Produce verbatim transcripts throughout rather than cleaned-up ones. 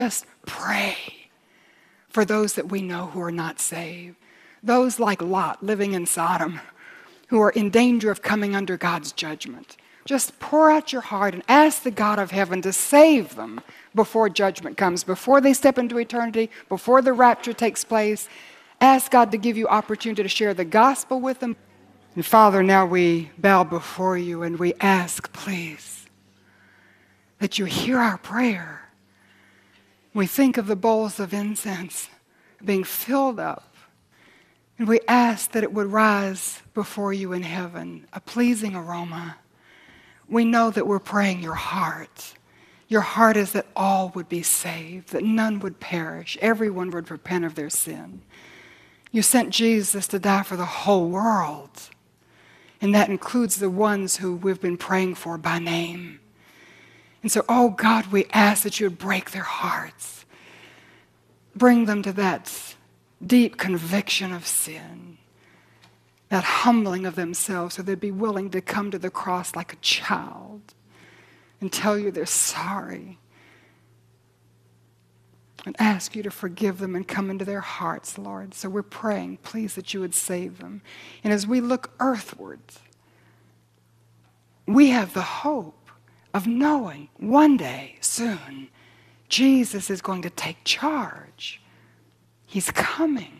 Just pray for those that we know who are not saved. Those like Lot living in Sodom who are in danger of coming under God's judgment. Just pour out your heart and ask the God of heaven to save them before judgment comes, before they step into eternity, before the rapture takes place. Ask God to give you opportunity to share the gospel with them. And Father, now we bow before you and we ask, please, that you hear our prayer. We think of the bowls of incense being filled up. And we ask that it would rise before you in heaven, a pleasing aroma. We know that we're praying your heart. Your heart is that all would be saved, that none would perish, everyone would repent of their sin. You sent Jesus to die for the whole world, and that includes the ones who we've been praying for by name. And so, oh God, we ask that you would break their hearts, bring them to that deep conviction of sin, that humbling of themselves so they'd be willing to come to the cross like a child and tell you they're sorry and ask you to forgive them and come into their hearts, Lord. So we're praying, please, that you would save them. And as we look earthwards, we have the hope of knowing one day, soon, Jesus is going to take charge. He's coming.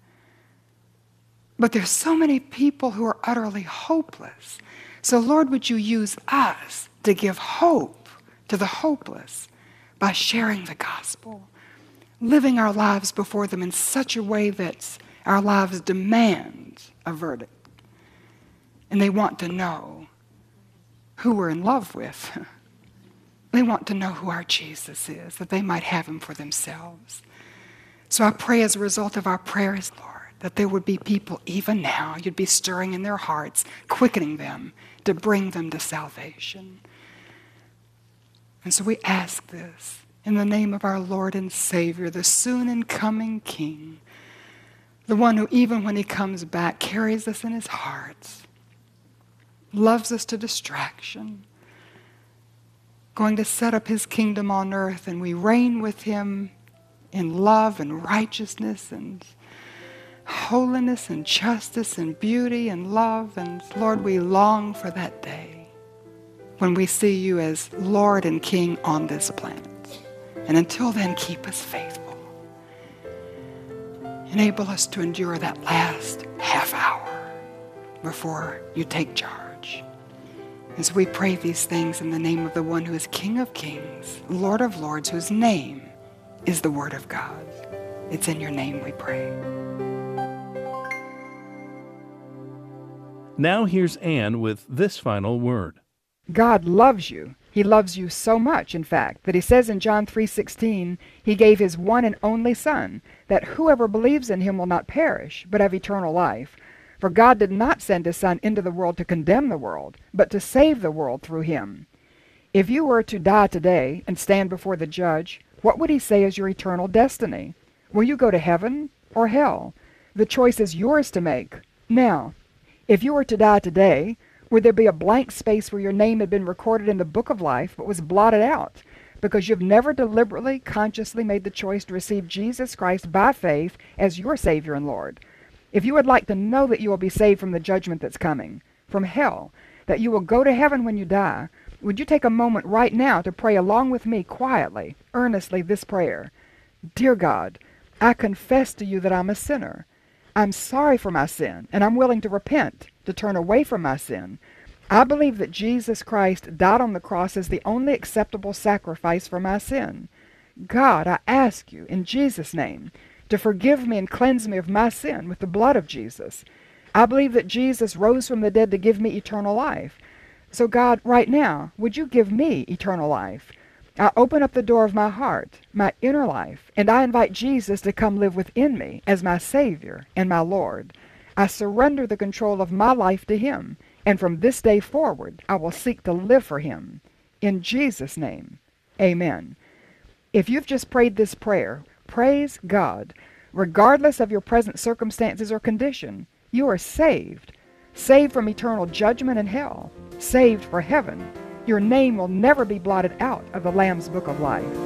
But there's so many people who are utterly hopeless. So Lord, would you use us to give hope to the hopeless by sharing the gospel, living our lives before them in such a way that our lives demand a verdict. And they want to know who we're in love with. They want to know who our Jesus is, that they might have him for themselves. So I pray as a result of our prayers, Lord, that there would be people even now, you'd be stirring in their hearts, quickening them to bring them to salvation. And so we ask this in the name of our Lord and Savior, the soon and coming King, the one who even when he comes back carries us in his heart, loves us to distraction, going to set up his kingdom on earth, and we reign with him in love and righteousness and holiness and justice and beauty and love. And Lord, we long for that day when we see you as Lord and King on this planet. And until then, keep us faithful. Enable us to endure that last half hour before you take charge. As we pray these things in the name of the one who is King of Kings, Lord of Lords, whose name is the Word of God. It's in your name we pray. Now here's Anne with this final word. God loves you. He loves you so much, in fact, that he says in John three sixteen, he gave his one and only Son, that whoever believes in him will not perish, but have eternal life. For God did not send his Son into the world to condemn the world, but to save the world through him. If you were to die today and stand before the judge, what would he say is your eternal destiny? Will you go to heaven or hell? The choice is yours to make. Now, if you were to die today, would there be a blank space where your name had been recorded in the book of life but was blotted out because you've never deliberately, consciously made the choice to receive Jesus Christ by faith as your Savior and Lord? If you would like to know that you will be saved from the judgment that's coming, from hell, that you will go to heaven when you die, would you take a moment right now to pray along with me quietly, earnestly this prayer? Dear God, I confess to you that I'm a sinner. I'm sorry for my sin, and I'm willing to repent, to turn away from my sin. I believe that Jesus Christ died on the cross as the only acceptable sacrifice for my sin. God, I ask you, in Jesus' name, to forgive me and cleanse me of my sin with the blood of Jesus. I believe that Jesus rose from the dead to give me eternal life. So God, right now, would you give me eternal life? I open up the door of my heart, my inner life, and I invite Jesus to come live within me as my Savior and my Lord. I surrender the control of my life to him, and from this day forward, I will seek to live for him. In Jesus' name, amen. If you've just prayed this prayer, praise God. Regardless of your present circumstances or condition, you are saved. Saved from eternal judgment and hell. Saved for heaven. Your name will never be blotted out of the Lamb's Book of Life.